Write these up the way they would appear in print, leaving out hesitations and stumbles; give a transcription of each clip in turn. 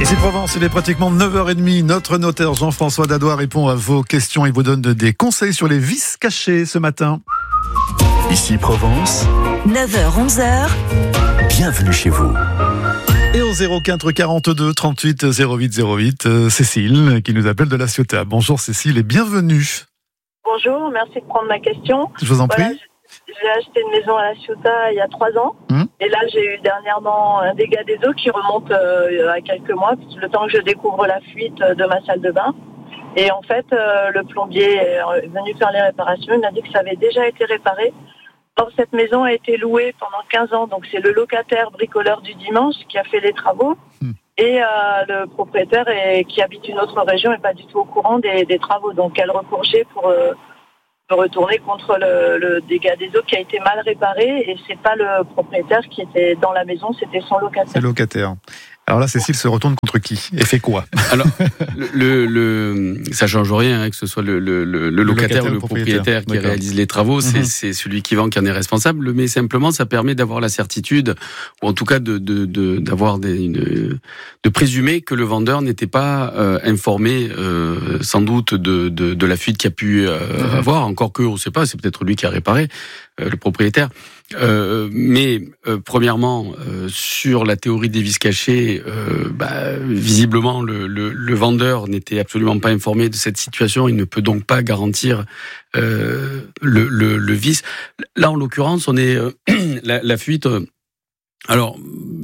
Ici Provence, il est pratiquement 9h30. Notre notaire Jean-François Dadois répond à vos questions et vous donne des conseils sur les vices cachés ce matin. Ici Provence, 9h-11h, bienvenue chez vous. Et au 04 42 38 08 08, Cécile qui nous appelle de La Ciotat. Bonjour Cécile et bienvenue. Bonjour, merci de prendre ma question. Je vous en prie. Voilà, j'ai acheté une maison à La Ciotat il y a 3 ans. Et là, j'ai eu dernièrement un dégât des eaux qui remonte à quelques mois, le temps que je découvre la fuite de ma salle de bain. Et en fait, le plombier est venu faire les réparations. Il m'a dit que ça avait déjà été réparé. Or, cette maison a été louée pendant 15 ans. Donc, c'est le locataire bricoleur du dimanche qui a fait les travaux. Et le propriétaire qui habite une autre région n'est pas du tout au courant des travaux. Donc, elle recourgeait pour retourner contre le dégât des eaux qui a été mal réparé. Et c'est pas le propriétaire qui était dans la maison, c'était son locataire. C'est le locataire. Alors là, Cécile se retourne contre qui et fait quoi? Alors, ça change rien, que ce soit le locataire ou le propriétaire qui réalise les travaux, c'est celui qui vend qui en est responsable. Mais simplement, ça permet d'avoir la certitude, ou en tout cas de présumer que le vendeur n'était pas informé, sans doute de la fuite qu'il a pu avoir. Encore que, on ne sait pas, c'est peut-être lui qui a réparé, le propriétaire. Mais premièrement, sur la théorie des vices cachés, visiblement le vendeur n'était absolument pas informé de cette situation. Il ne peut donc pas garantir le vice. Là, en l'occurrence, on est la fuite. Alors,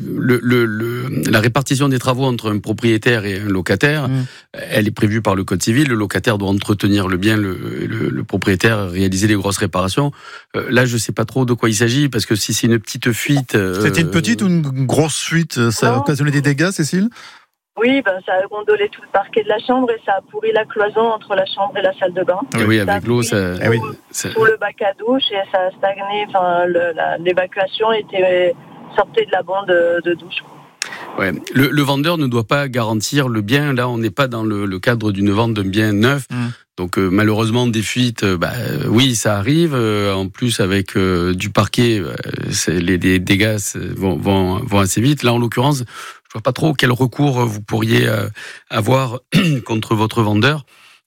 la répartition des travaux entre un propriétaire et un locataire, elle est prévue par le Code civil. Le locataire doit entretenir le bien, le propriétaire réaliser les grosses réparations. Là, je sais pas trop de quoi il s'agit, parce que si c'est une petite fuite... C'était une petite ou une grosse fuite? Ça a occasionné des dégâts, Cécile? Oui, ça a gondolé tout le parquet de la chambre et ça a pourri la cloison entre la chambre et la salle de bain. Et oui, avec l'eau, ça... Sous le bac à douche et ça a stagné. Enfin, l'évacuation sortait de la bande de douche. Ouais. Le vendeur ne doit pas garantir le bien. Là, on n'est pas dans le cadre d'une vente d'un bien neuf. Donc malheureusement, des fuites, oui, ça arrive. En plus, avec du parquet, les dégâts vont assez vite. Là, en l'occurrence, je vois pas trop quel recours vous pourriez avoir contre votre vendeur.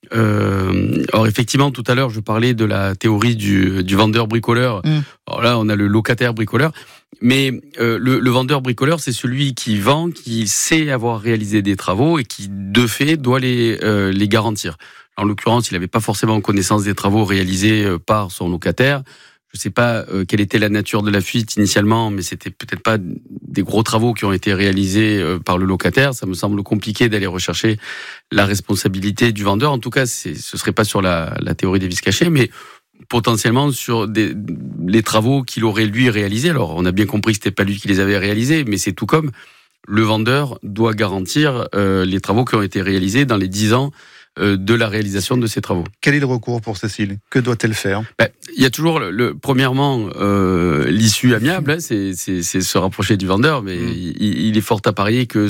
Alors effectivement, tout à l'heure, je parlais de la théorie du vendeur bricoleur. Alors là, on a le locataire bricoleur. Mais le vendeur bricoleur, c'est celui qui vend, qui sait avoir réalisé des travaux et qui, de fait, doit les garantir. En l'occurrence, il n'avait pas forcément connaissance des travaux réalisés par son locataire. Je ne sais pas quelle était la nature de la fuite initialement, mais c'était peut-être pas des gros travaux qui ont été réalisés par le locataire. Ça me semble compliqué d'aller rechercher la responsabilité du vendeur. En tout cas, ce serait pas sur la théorie des vices cachés, mais potentiellement sur les travaux qu'il aurait lui réalisés. Alors, on a bien compris que c'était pas lui qui les avait réalisés, mais c'est tout comme le vendeur doit garantir les travaux qui ont été réalisés dans les 10 ans de la réalisation de ces travaux. Quel est le recours pour Cécile? Que doit-elle faire? Il y a toujours premièrement l'issue amiable, hein, c'est se rapprocher du vendeur, mais il est fort à parier que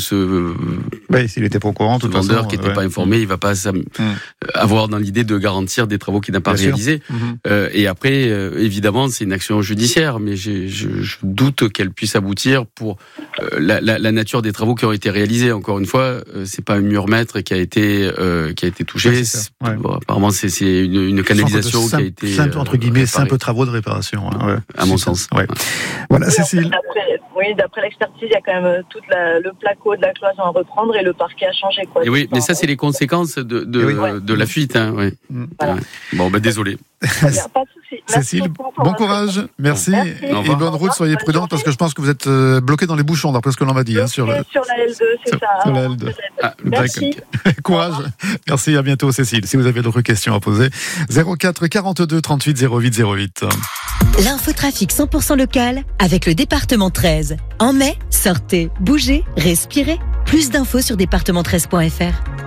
s'il était pas au courant, ce vendeur qui n'était pas informé, il va pas avoir dans l'idée de garantir des travaux qu'il n'a pas réalisés. Et après, évidemment, c'est une action judiciaire, mais je doute qu'elle puisse aboutir pour la nature des travaux qui ont été réalisés. Encore une fois, c'est pas un mur maître qui a été touché. Apparemment, c'est une canalisation qui a été simple, entre guillemets, simple travaux de réparation. À mon sens. Voilà, Cécile. D'après l'expertise, il y a quand même tout le placo de la cloison à reprendre et le parquet à changer. Et oui, mais ça, c'est les conséquences de la fuite. Hein, voilà. Bon, désolé. Pas de souci. Cécile, bon courage, merci. Et bonne route, soyez prudente parce que je pense que vous êtes bloqué dans les bouchons, d'après ce que l'on m'a dit. Sur la L2, c'est ça. Sur la L2. Merci. Courage. Merci, à bientôt Cécile. Si vous avez d'autres questions à poser, 04 42 38 08 08. L'infotrafic 100% local avec le département 13. En mai, sortez, bougez, respirez. Plus d'infos sur département13.fr.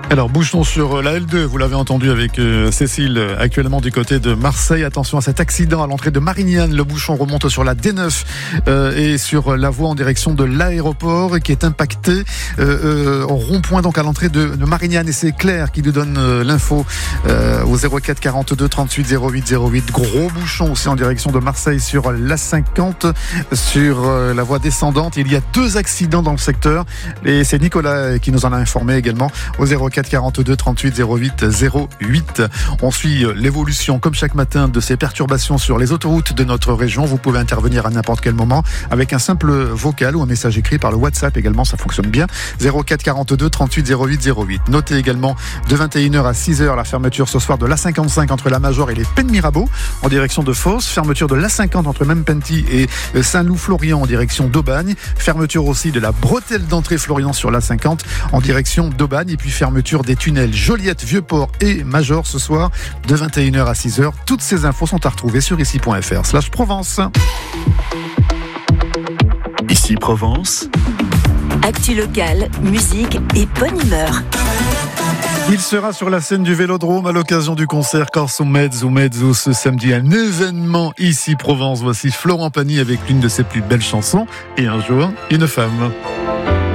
Alors, bouchons sur la L2, vous l'avez entendu avec Cécile, actuellement du côté de Marseille. Attention à cet accident à l'entrée de Marignane. Le bouchon remonte sur la D9 et sur la voie en direction de l'aéroport qui est impacté au rond-point donc à l'entrée de Marignane. Et c'est Claire qui nous donne l'info au 04 42 38 08 08. Gros bouchon aussi en direction de Marseille sur l'A50, sur la voie descendante. Il y a 2 accidents dans le secteur et c'est Nicolas qui nous en a informé également au 04 42 38 08 08. On suit l'évolution comme chaque matin de ces perturbations sur les autoroutes de notre région. Vous pouvez intervenir à n'importe quel moment avec un simple vocal ou un message écrit par le WhatsApp également, ça fonctionne bien. 04 42 38 08 08. Notez également de 21h à 6h la fermeture ce soir de l'A55 entre la Major et les Pennes Mirabeau en direction de Fos. Fermeture de l'A50 entre Mempenty et Saint-Loup-Florian en direction d'Aubagne. Fermeture aussi de la bretelle d'entrée Florian sur l'A50 en direction d'Aubagne. Et puis fermeture des tunnels Joliette, Vieux-Port et Major ce soir de 21h à 6h. Toutes ces infos sont à retrouver sur ici.fr/Provence. Ici Provence. Actu locale, musique et bonne humeur. Il sera sur la scène du Vélodrome à l'occasion du concert Corso Mezzo ce samedi. Un événement ici Provence. Voici Florent Pagny avec l'une de ses plus belles chansons. Et un jour, une femme.